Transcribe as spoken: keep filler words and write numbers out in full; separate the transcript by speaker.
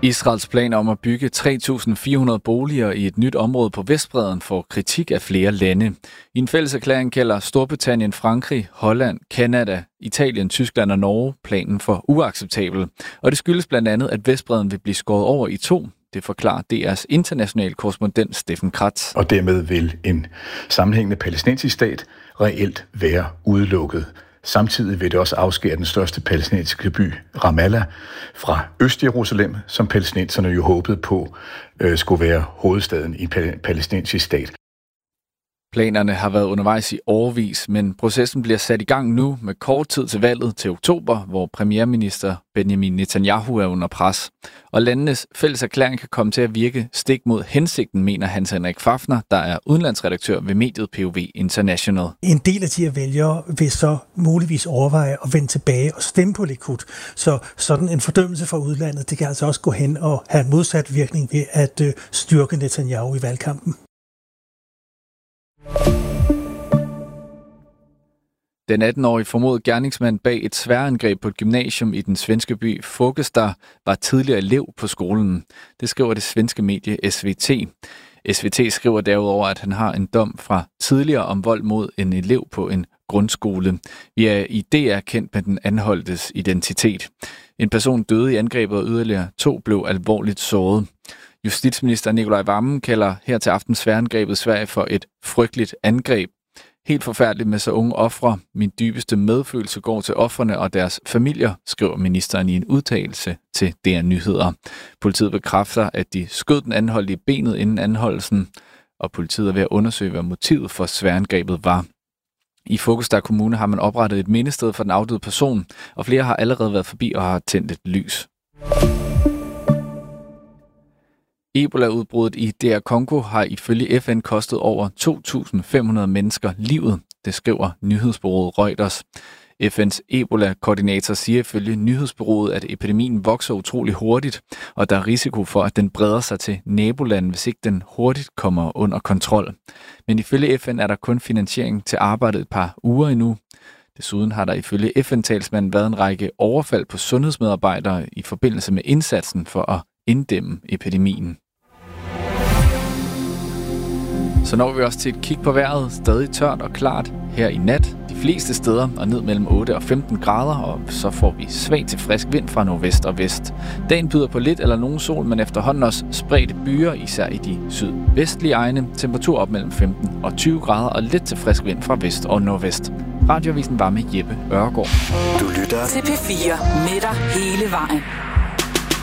Speaker 1: Israels planer om at bygge tre tusind fire hundrede boliger i et nyt område på Vestbredden får kritik af flere lande. I en fælles erklæring kalder Storbritannien, Frankrig, Holland, Kanada, Italien, Tyskland og Norge planen for uacceptabel. Og det skyldes blandt andet, at Vestbredden vil blive skåret over i to. Det forklarer D R's internationale korrespondent Steffen Kratz.
Speaker 2: Og dermed vil en sammenhængende palæstinensisk stat reelt være udelukket. Samtidig vil det også afskære den største palæstinensiske by, Ramallah, fra Øst-Jerusalem, som palæstinenserne jo håbede på øh, skulle være hovedstaden i en palæstinensisk stat.
Speaker 1: Planerne har været undervejs i årevis, men processen bliver sat i gang nu med kort tid til valget til oktober, hvor premierminister Benjamin Netanyahu er under pres. Og landenes fælles erklæring kan komme til at virke stik mod hensigten, mener Hans Henrik Fafner, der er udenlandsredaktør ved mediet P O V International.
Speaker 3: En del af de her vælgere vil så muligvis overveje at vende tilbage og stemme på Likud. Så sådan en fordømmelse fra udlandet, det kan altså også gå hen og have en modsat virkning ved at øh, styrke Netanyahu i valgkampen.
Speaker 1: Den atten-årige formodede gerningsmand bag et sværangreb på et gymnasium i den svenske by Fågelsta var tidligere elev på skolen. Det skriver det svenske medie S V T. S V T skriver derudover, at han har en dom fra tidligere om vold mod en elev på en grundskole. Vi er i D R kendt med den anholdtes identitet. En person døde i angrebet, og yderligere to blev alvorligt såret. Justitsminister Nicolai Wammen kalder her til aften svæangrebet i Sverige for et frygteligt angreb. Helt forfærdeligt med så unge ofre. Min dybeste medfølelse går til ofrene og deres familier, skriver ministeren i en udtalelse til D R Nyheder. Politiet bekræfter, at de skød den anholdte i benet inden anholdelsen, og politiet er ved at undersøge, hvad motivet for svæangrebet var. I Fågelsta Kommune har man oprettet et mindested for den afdøde person, og flere har allerede været forbi og har tændt et lys. Ebola-udbruddet i D R Congo har ifølge F N kostet over to tusind fem hundrede mennesker livet, det skriver nyhedsbureauet Reuters. F N's Ebola-koordinator siger ifølge nyhedsbureauet, at epidemien vokser utrolig hurtigt, og der er risiko for, at den breder sig til nabolanden, hvis ikke den hurtigt kommer under kontrol. Men ifølge F N er der kun finansiering til arbejdet et par uger endnu. Desuden har der ifølge F N-talsmanden været en række overfald på sundhedsmedarbejdere i forbindelse med indsatsen for at inddæmme epidemien. Så når vi også til et kig på vejret, stadig tørt og klart her i nat. De fleste steder og ned mellem otte og femten grader, og så får vi svag til frisk vind fra nordvest og vest. Dagen byder på lidt eller nogen sol, men efterhånden også spredte byer, især i de sydvestlige egne. Temperatur op mellem femten og tyve grader og lidt til frisk vind fra vest og nordvest. Radioavisen var med Jeppe Ørgaard.
Speaker 4: Du lytter til P fire med dig hele vejen.